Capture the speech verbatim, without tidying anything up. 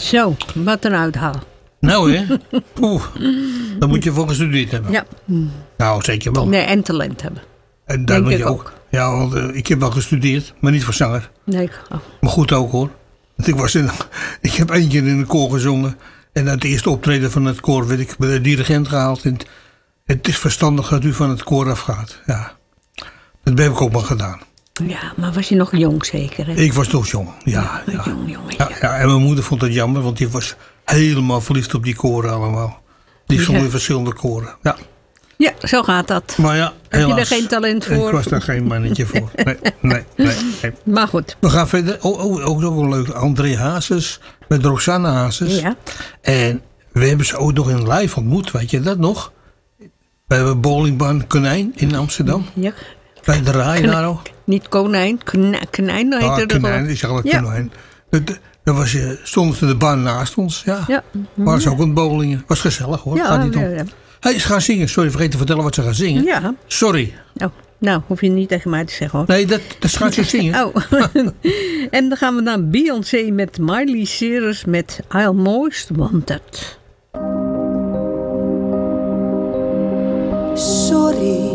Zo, wat een uithaal. Nou hè, Oeh, dan moet je voor gestudeerd hebben. Ja. Nou, zeker wel. Nee, en talent hebben. En daar Denk moet ik je ook. ook. Ja, want uh, ik heb wel gestudeerd, maar niet voor zanger. Nee, ik- oh. Maar goed ook hoor. Want ik, was in, ik heb één keer in een koor gezongen. En uit het eerste optreden van het koor werd ik bij de dirigent gehaald. En het, het is verstandig dat u van het koor afgaat. Ja, dat heb ik ook maar gedaan. Ja, maar was je nog jong zeker? Hè? Ik was toch jong. Ja, ja. Jong, jongen. Ja, ja, en mijn moeder vond het jammer, want die was helemaal verliefd op die koren allemaal. Die zongen Ja. in verschillende koren. Ja. Ja, zo gaat dat. Maar ja, Heb helaas. je er geen talent voor? Ik was daar geen mannetje voor. Nee, nee, nee, nee. Maar goed. We gaan verder. Oh, oh, ook nog een leuk. André Hazes met Roxanne Hazes. Ja. En we hebben ze ook nog in live ontmoet. Weet je dat nog? Bij de bowlingbaan Konijn in Amsterdam. Ja. Bij de Rai daar ook. Niet konijn, kna- knijn heette Ah, het. Konijn, die zag ik Ja. Konijn. Dat- Dat was je, stonden ze de baan naast ons. Ja. Ja. Waren ze ook aan het bowlingen. Was gezellig hoor. Ja, Gaat niet om. ja, ja. Hey, ze gaan zingen. Sorry, vergeet te vertellen wat ze gaan zingen. Ja. Sorry. Oh, nou, hoef je niet tegen mij te zeggen hoor. Nee, dat, dat gaat ze zingen. Oh. En dan gaan we naar Beyoncé met Miley Cyrus met I'll Most Wanted. Sorry.